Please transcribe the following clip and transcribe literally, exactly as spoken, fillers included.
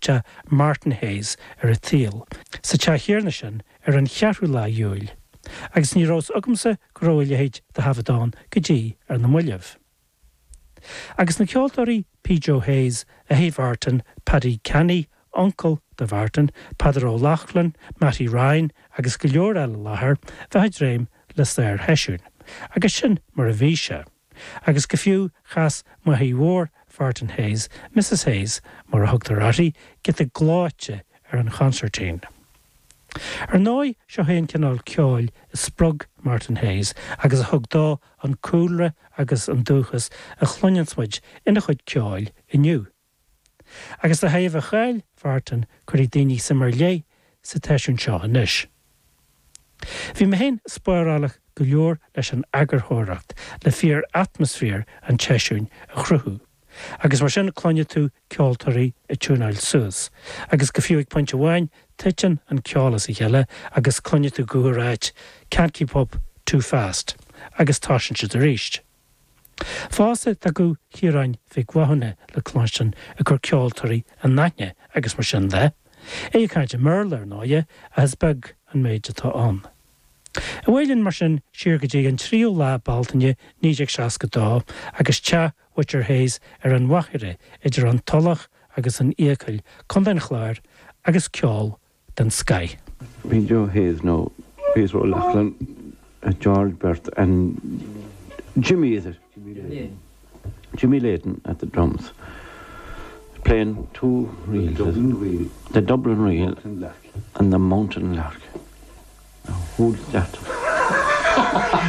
te Martin Hayes ar a tíl, sa te chéarna sin ar an chearú lá dúil, agus ní rós ugamsa go róil héid de hafadán go dtí ar na muileh. Agus na ceoltóirí P. Joe Hayes, a Hay Vartan, Paddy Canny, Uncle de Vartan, Padar O'Loughlin, Matty Ryan, agus go leor eile láthair, bheitid réim le stair heisiún, agus sin mar a bhí se. Agus go fiú chas Maithí Mhór Vartan Hayes, Missus Hayes, mar a thugtar ratí, get a gláite ar an concertín. Ar nói seo héon cinál ceáil is sprug Martin Hayes agus a thug dá an cúlra agus an dúchas a chluinneansmuid ina chuid ceáil inniu. Agus a thaobh a chail Vartan chuir daoine sa mar lé sa teisiún seo anois. Bhí me héin spáirálach go leor leis an agarthóireacht le fíor atmosfér an teisiún a chruthú. Agus mar sin cloinne tú ceoltóirí i túnáil suas, agus go fiúigh pointe bháin titan an ceolalas i heile agus cloinne tú gúráid can't keep up too fast, agus táisian siad a ríist. Fása tá go chiaráin bhí gwahanna le cloinsin a gur ceoltóirí an naithne agus mar sin de, é cáinte merle ar náide a has beg an méid atá an. A bhfuilinn mar sin siar go dtí an tríú lá baltaine níideag seas go dá agus te Witcher Hayes ar an wachiire idir an tollach agus an íocail chun den chláir agus ceol den Sky. P. Joe Hayes, no, Peter O'Loughlin, uh, George Bert and Jimmy, is it? Jimmy Layton. Jimmy Layton at the drums. Playing two reels. The Dublin reel. The Dublin reel and the Mountain Lark. Now, who's that?